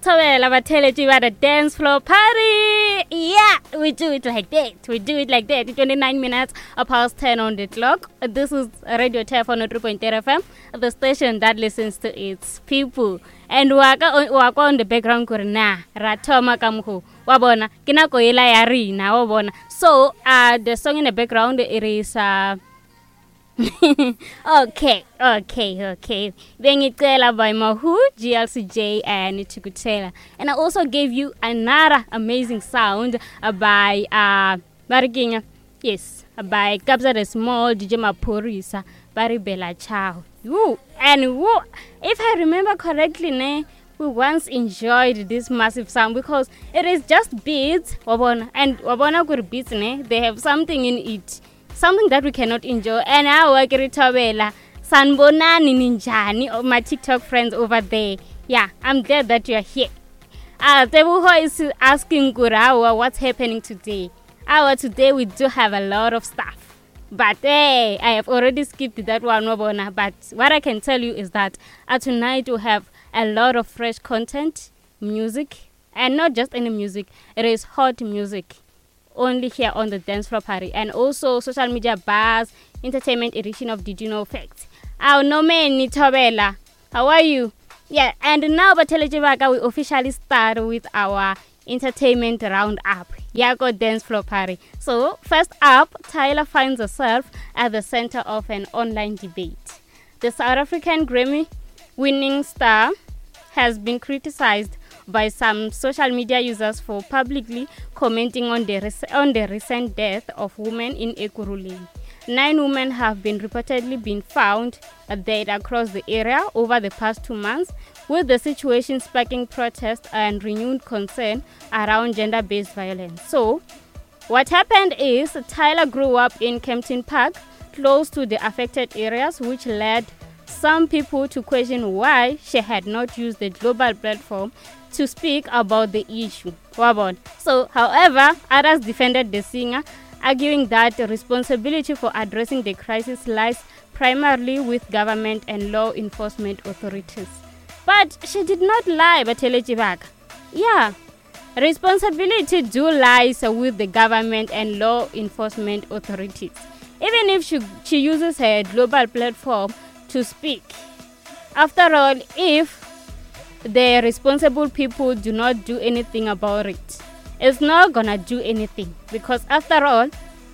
Tobela Bateleti at a dance floor party. Yeah, we do it like that. 29 minutes past 10 on the clock. This is Radio TF on 3.0 FM, the station that listens to its people. And waka on the background kurna ratoma kamku wabona kinako ila yari na wabona. So the song in the background it is okay. Bengitela by Mahu, GLCJ, and Chikutela. And I also gave you another amazing sound by Bariginga. Yes, by Kabza the Small, DJ Maphorisa, Bari Bella Chow. And if I remember correctly, we once enjoyed this massive sound because it is just beats, wabona, and wabona good beats, they have something in it. Something that we cannot enjoy. And I work Ritawela, Sanbonani Ninjani, of my TikTok friends over there. Yeah, I'm glad that you're here. Tebuho is asking Gurawa what's happening today. Today we do have a lot of stuff. But hey, I have already skipped that one, Wabona. But what I can tell you is that tonight we have a lot of fresh content, music, and not just any music, it is hot music. Only here on the dance floor party, and also social media bars, entertainment edition of Did You Know Facts. Our name Nitobela. How are you? Yeah, and now Batelejivaga we officially start with our entertainment roundup. Yago dance floor party. So first up, Tyler finds herself at the center of an online debate. The South African Grammy-winning star has been criticized by some social media users for publicly commenting on the recent death of women in Ekurhuleni. 9 women have been reportedly been found dead across the area over the past 2 months, with the situation sparking protest and renewed concern around gender-based violence. So, what happened is Tyler grew up in Kempton Park, close to the affected areas, which led some people to question why she had not used the global platform to speak about the issue. So, however, others defended the singer, arguing that the responsibility for addressing the crisis lies primarily with government and law enforcement authorities. But she did not lie, Batelejivaga. Yeah, responsibility do lies with the government and law enforcement authorities. Even if she uses her global platform to speak. After all, if the responsible people do not do anything about it, it's not gonna do anything, because after all,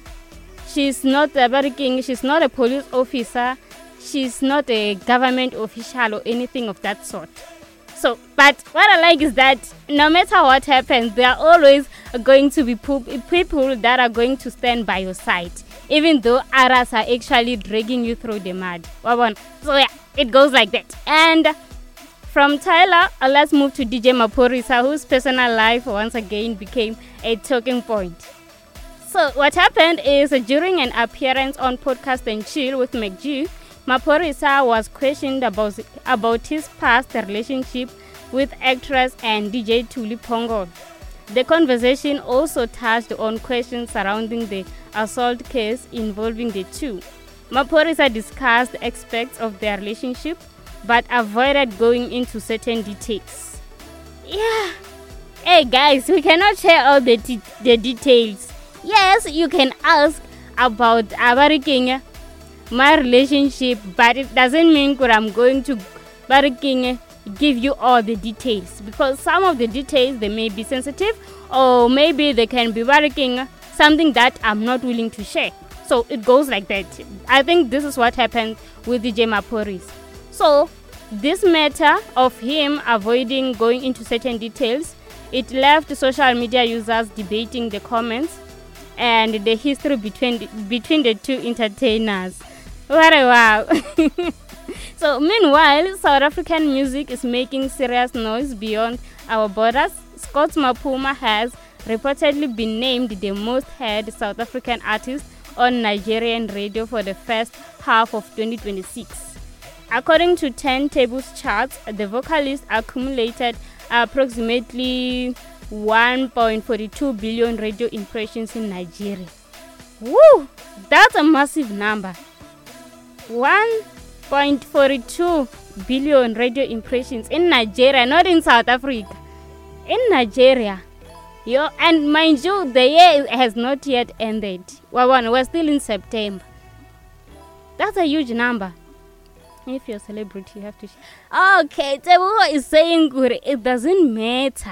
she's not she's not a police officer, she's not a government official or anything of that sort. So, but what I like is that no matter what happens, there are always going to be people that are going to stand by your side, even though others are actually dragging you through the mud. So yeah, it goes like that. And from Tyler, let's move to DJ Maphorisa, whose personal life once again became a talking point. So what happened is during an appearance on Podcast and Chill with McG, Maphorisa was questioned about his past relationship with actress and DJ Thuli Pongo. The conversation also touched on questions surrounding the assault case involving the two. Maphorisa discussed aspects of their relationship but avoided going into certain details. Yeah. Hey guys, we cannot share all the details. Yes, you can ask about my relationship, but it doesn't mean that I'm going to give you all the details, because some of the details, they may be sensitive, or maybe they can be something that I'm not willing to share. So it goes like that. I think this is what happened with DJ Maphorisa. So this matter of him avoiding going into certain details, it left social media users debating the comments and the history between the two entertainers. What a wow. So meanwhile, South African music is making serious noise beyond our borders. Scott Maphuma has reportedly been named the most heard South African artist on Nigerian radio for the first half of 2026. According to 10 Tables charts, the vocalist accumulated approximately 1.42 billion radio impressions in Nigeria. Woo! That's a massive number. 1.42 billion radio impressions in Nigeria, not in South Africa. in Nigeria. And mind you, the year has not yet ended. We're still in September. That's a huge number. If you're a celebrity, you have to. Okay, Tebogo is saying, it doesn't matter.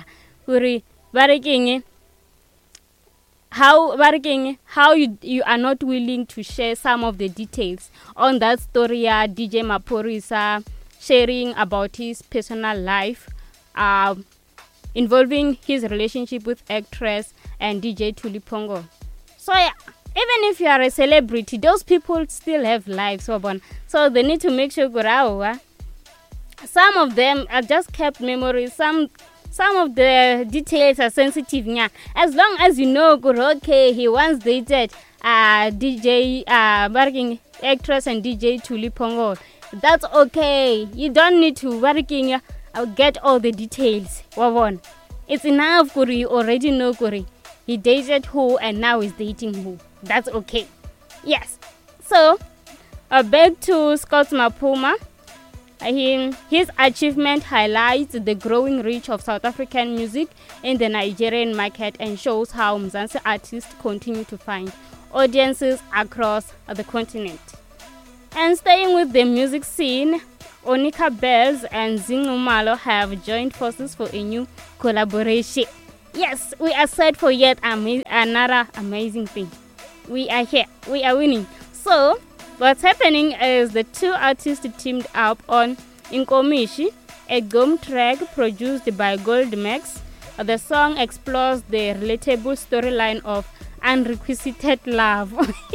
How you are not willing to share some of the details on that story. DJ Maphorisa sharing about his personal life, involving his relationship with actress and DJ Thuli Pongo. So yeah, even if you are a celebrity, those people still have lives. So they need to make sure some of them are just kept memories. Some of the details are sensitive. As long as you know, okay, he once dated DJ actress and DJ Thuli Pongo. That's okay. You don't need to get all the details. It's enough. You already know he dated who and now is dating who. That's okay. Yes. So back to Scott Maphuma. His achievement highlights the growing reach of South African music in the Nigerian market and shows how Mzansi artists continue to find audiences across the continent. And staying with the music scene, Onika Bells and Zingumalo have joined forces for a new collaboration. Yes, we are set for yet another amazing thing. We are here. We are winning. So, what's happening is the two artists teamed up on Inkomishi, a Gom track produced by Goldmax. The song explores the relatable storyline of unrequited love.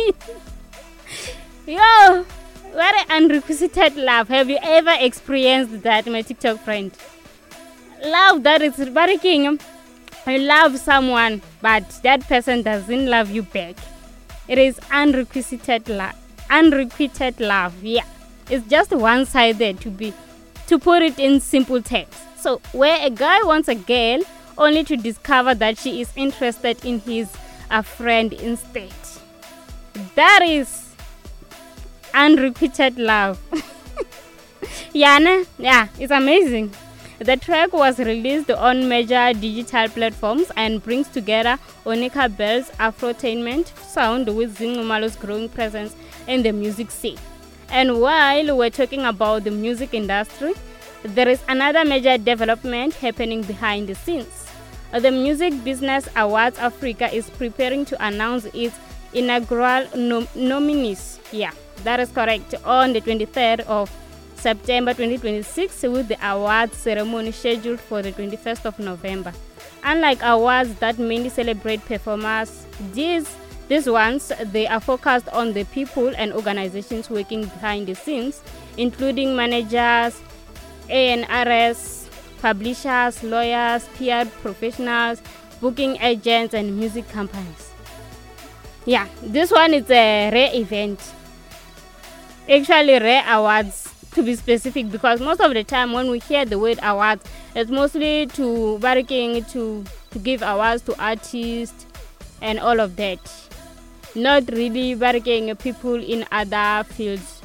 Yo, what unrequited love. Have you ever experienced that, my TikTok friend? Love that is barking. You love someone, but that person doesn't love you back. It is unrequited love. Unrequited love, yeah. It's just one-sided to put it in simple terms. So, where a guy wants a girl only to discover that she is interested in his friend instead. That is unrequited love. Yeah, it's amazing. The track was released on major digital platforms and brings together Onika Bell's Afrotainment sound with Zingumalo's growing presence in the music scene. And while we're talking about the music industry, there is another major development happening behind the scenes. The Music Business Awards Africa is preparing to announce its inaugural nominees. Yeah, that is correct. On the 23rd of September 2026, with the awards ceremony scheduled for the 21st of November. Unlike awards that mainly celebrate performers, these ones, they are focused on the people and organizations working behind the scenes, including managers, A&Rs, publishers, lawyers, PR professionals, booking agents, and music companies. Yeah, this one is a rare event. Actually, rare awards, to be specific, because most of the time when we hear the word awards, it's mostly to give awards to artists and all of that, not really barricading people in other fields.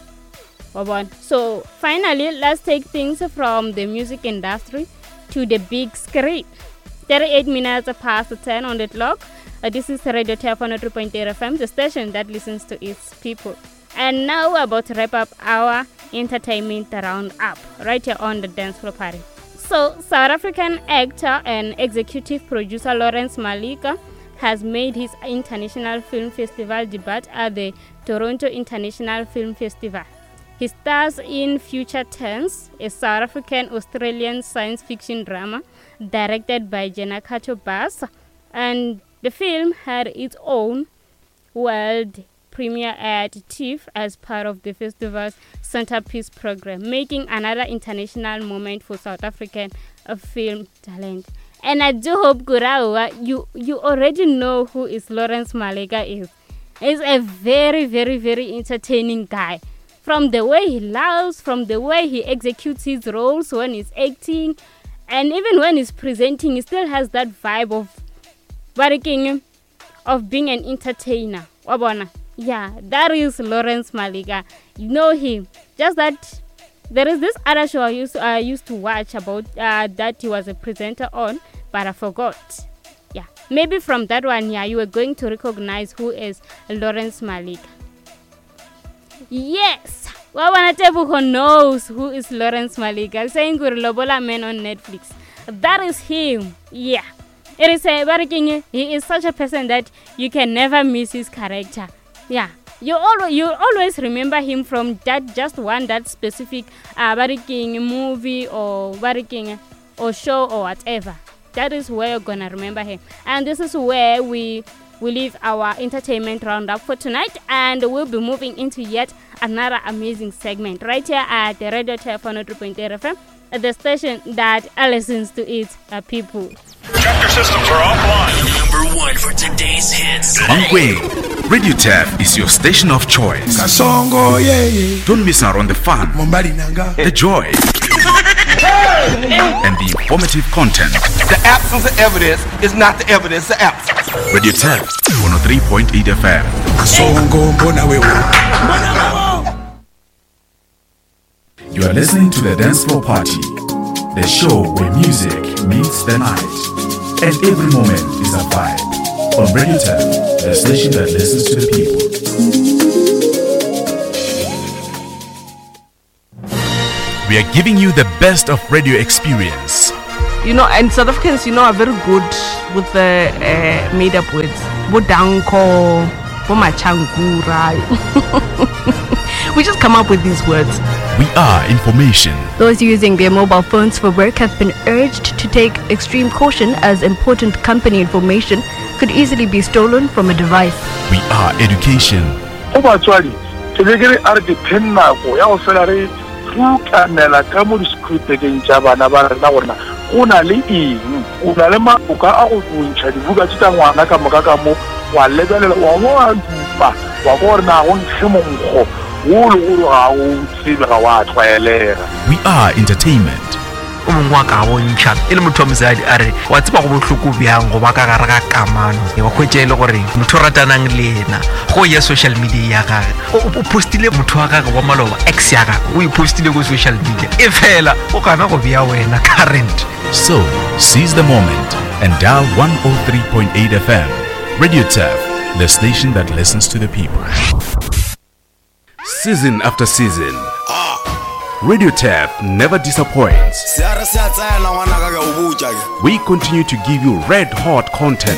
So finally, let's take things from the music industry to the big screen. 38 minutes past 10 on the clock. This is Radio Tiafano 3.8 FM, the station that listens to its people. And now we're about to wrap up our entertainment roundup right here on the Dance Floor Party. So, South African actor and executive producer Lawrence Malika has made his international film festival debut at the Toronto International Film Festival. He stars in Future Tense, a South African-Australian science fiction drama directed by Jenakato Bass, and the film had its own world premiere at TIFF as part of the festival's centerpiece program, making another international moment for South African film talent. And I do hope, Gurawa, you already know who is Lawrence Malika is. He's a very, very, very entertaining guy. From the way he laughs, from the way he executes his roles when he's acting, and even when he's presenting, he still has that vibe of being an entertainer. Wabona. Yeah, that is Lawrence Malika. You know him. Just that There is this other show I used to watch about that he was a presenter on, but I forgot. Yeah, maybe from that one, you were going to recognize who is Lawrence Malika. Yes, Wawanatebo knows who is Lawrence Malika. Saying Lobola Man on Netflix. That is him. Yeah. It is he is such a person that you can never miss his character. Yeah. You always remember him from that specific movie or or show or whatever. That is where you're gonna remember him. And this is where we leave our entertainment roundup for tonight, and we'll be moving into yet another amazing segment right here at the Radio Tef 103.8 FM, the station that listens to its people. Tractor systems are offline. Number one for today's hits. Mangwe, Radio Tef is your station of choice. Kasongo, yeah. Don't miss out on the fun, the joy, and the informative content. The absence of evidence is not the evidence of absence. Radio Tef 103.8 FM. Kasongo, mbona wewe. You are listening to the Dance Floor Party, the show where music meets the night, and every moment is a vibe. On Radio Tef, the station that listens to the people. We are giving you the best of radio experience. And South Africans, are very good with the made-up words. Bodanko, Bomachangura. We just come up with these words. We are information. Those using their mobile phones for work have been urged to take extreme caution, as important company information could easily be stolen from a device. We are education. We are entertainment. Social media postile motho wa gaga wa maloba ex ya gaga o postile go social media e fela o kana go bia wena current. So seize the moment and dial 103.8 FM. Radio Tef, the station that listens to the people. Season after season, Radio Tef never disappoints. We continue to give you red hot content.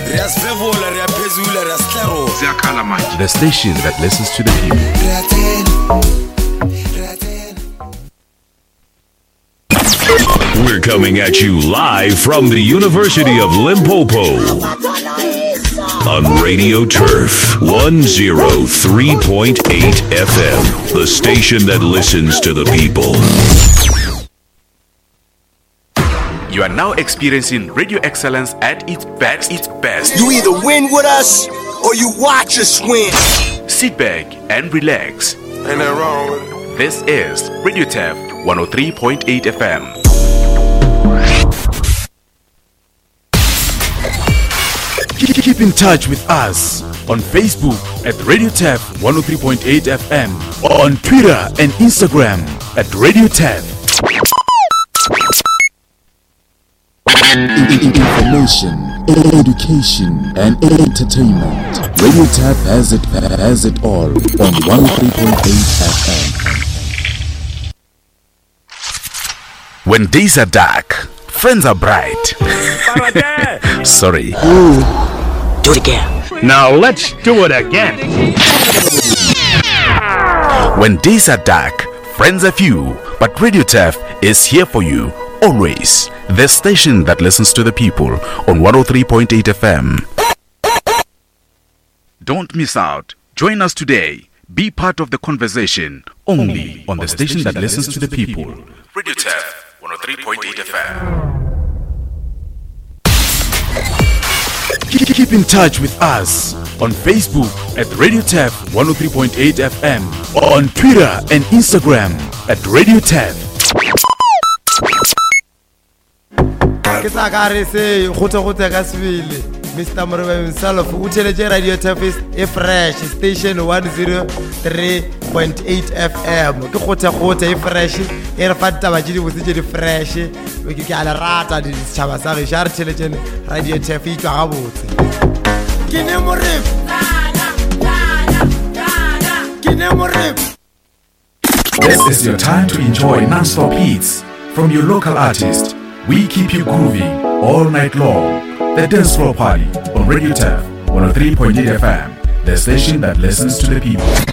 The station that listens to the people. We're coming at you live from the University of Limpopo on Radio Turf 103.8 FM, the station that listens to the people. You are now experiencing radio excellence at its best. You either win with us or you watch us win. Sit back and relax. Ain't that wrong with it? This is Radio Tef 103.8 FM. Keep in touch with us on Facebook at Radio Tef 103.8 FM, on Twitter and Instagram at Radio Tef. Information, education, and entertainment. Radio Tef has it all on 103.8 FM. When days are dark, friends are bright. Sorry. Do it again. Now let's do it again. When days are dark, friends are few, but Radio Tef is here for you always. The station that listens to the people on 103.8 FM. Don't miss out. Join us today. Be part of the conversation only on the station that listens to the people. Radio Tef 103.8 FM. Keep in touch with us on Facebook at Radio Tef 103.8 FM, on Twitter and Instagram at Radio Tef. Mr. Murray himself, who tells Radio Tef is a fresh station 103.8 94.8 FM ke khothe e fresh e re fa taba di botse di fresh ke a le rata di tshaba sa re share theletsene radio TF tswa ga botse ke ne morep This is your time to enjoy non-stop hits from your local artist. We keep you grooving all night long. The Dance Floor Party on Radio TF 103.8 FM, the station that listens to the people.